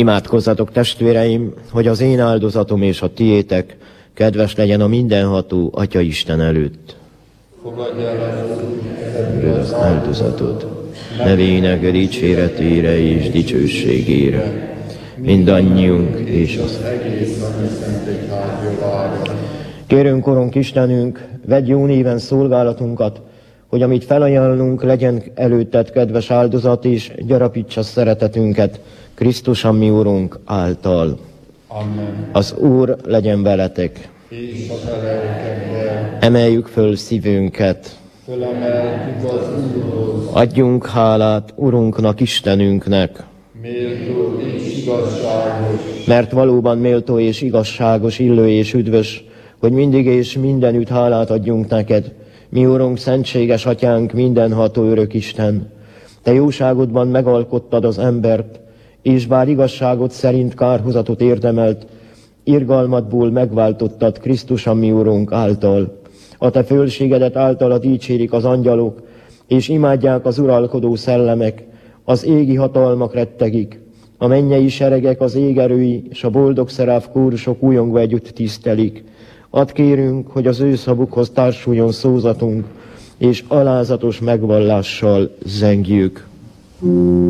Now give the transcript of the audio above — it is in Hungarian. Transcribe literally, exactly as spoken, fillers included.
Imádkozzatok, testvéreim, hogy az én áldozatom és a tiétek kedves legyen a mindenható Atya Isten előtt. Fogadj el Az áldozatot, nevének dicséretére és dicsőségére, mindannyiunk és az egész nagy szentegyház javára. Kérünk, Urunk Istenünk, vedd jó néven szolgálatunkat, hogy amit felajánlunk, legyen előtted kedves áldozat, és gyarapítsa szeretetünket Krisztus, a mi Urunk által. Amen. Az Úr legyen veletek. És a te lelkeddel, Emeljük föl szívünket. fölemeltük az Úrhoz, Adjunk hálát Urunknak, Istenünknek, méltó és igazságos, mert valóban méltó és igazságos, illő és üdvös, hogy mindig és mindenütt hálát adjunk neked, mi Urunk, szentséges Atyánk, mindenható örök Isten. Te jóságodban megalkottad az embert, és bár igazságod szerint kárhozatot érdemelt, irgalmadból megváltottad Krisztus, a mi Urunk által. A te fölségedet általa dicsérik az angyalok, és imádják az uralkodó szellemek, az égi hatalmak rettegik, a mennyei seregek, az égerői, és a boldog szeráf kórusok újongva együtt tisztelik. Add kérünk, hogy az ő szavukhoz társuljon szózatunk, és alázatos megvallással zengjük.